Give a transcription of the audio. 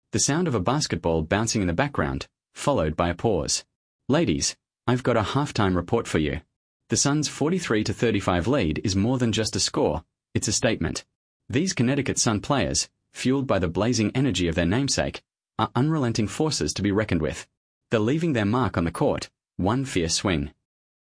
The sound of a basketball bouncing in the background, followed by a pause. Ladies, I've got a halftime report for you. The Suns' 43-35 lead is more than just a score, it's a statement. These Connecticut Sun players, fueled by the blazing energy of their namesake, are unrelenting forces to be reckoned with. They're leaving their mark on the court, one fierce swing.